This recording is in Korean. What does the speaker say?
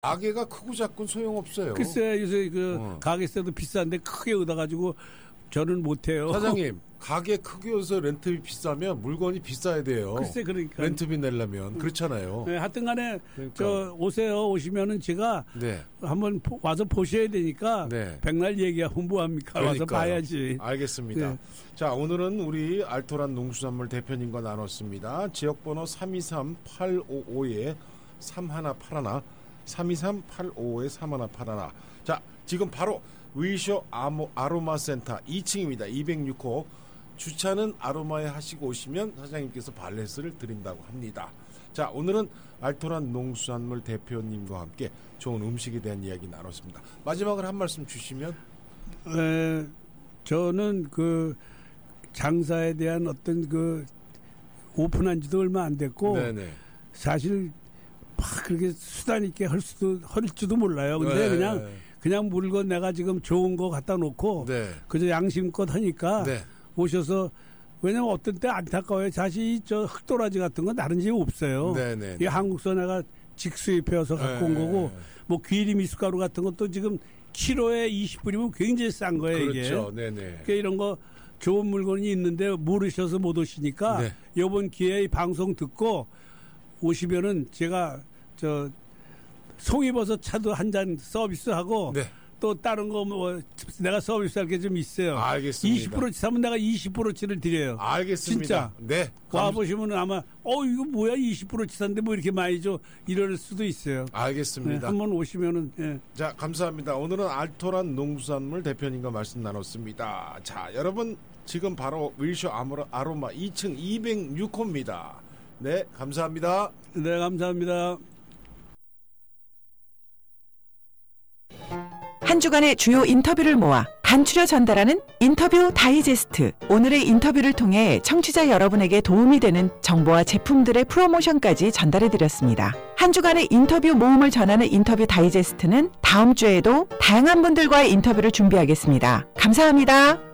가게가 크고 작군 소용없어요. 글쎄 요새 가게세도 비싼데 크게 얻어가지고 저는 못해요. 사장님 가게 크게 해서 렌트비 비싸면 물건이 비싸야 돼요. 글쎄 그러니까 렌트비 내려면 그렇잖아요. 네, 하여튼간에 그러니까. 저 오시면은 제가 네. 한번 와서 보셔야 되니까 네. 백날 얘기하면 뭐합니까? 와서 그러니까요. 봐야지. 알겠습니다. 네. 자 오늘은 우리 알토란 농수산물 대표님과 나눴습니다. 지역번호 323-855에 3181 323-855에 3181. 자 지금 바로 위쇼 아로마 센터 2층입니다. 206호 주차는 아로마에 하시고 오시면 사장님께서 발레스를 드린다고 합니다. 자 오늘은 알토란 농수산물 대표님과 함께 좋은 음식에 대한 이야기 나눴습니다. 마지막으로 한 말씀 주시면. 저는 그 장사에 대한 어떤 그 오픈한 지도 얼마 안 됐고 네네. 사실 막 그렇게 수단 있게 할지도 몰라요. 근데 네. 그냥 물건 내가 지금 좋은 거 갖다 놓고 네. 그저 양심껏 하니까 네. 오셔서 왜냐면 어떤 때 안타까워요. 사실 저 흑도라지 같은 건 다른 집에 없어요. 네네. 이 한국서 내가 직수입해서 갖고 온 거고 뭐 귀리 미숫가루 같은 것도 지금 키로에 20불이면 굉장히 싼 거예요. 그렇죠. 이게. 네네. 그러니까 이런 거 좋은 물건이 있는데 모르셔서 못 오시니까 네. 이번 기회에 방송 듣고 오시면은 제가 저 송이버섯 차도 한 잔 서비스하고 네. 또 다른 거 뭐 내가 서비스할 게 좀 있어요. 알겠습니다. 20%치 사면 내가 20%치를 드려요. 알겠습니다. 진짜. 네. 와 보시면 아마 이거 뭐야 20%치 샀는데 뭐 이렇게 많이 줘 이럴 수도 있어요. 알겠습니다. 네, 한번 오시면은 예. 자 감사합니다. 오늘은 알토란 농수산물 대표님과 말씀 나눴습니다. 자 여러분 지금 바로 윌쇼 아로마 2층 206호입니다. 네 감사합니다. 네 감사합니다. 한 주간의 주요 인터뷰를 모아 간추려 전달하는 인터뷰 다이제스트. 오늘의 인터뷰를 통해 청취자 여러분에게 도움이 되는 정보와 제품들의 프로모션까지 전달해드렸습니다. 한 주간의 인터뷰 모음을 전하는 인터뷰 다이제스트는 다음 주에도 다양한 분들과의 인터뷰를 준비하겠습니다. 감사합니다.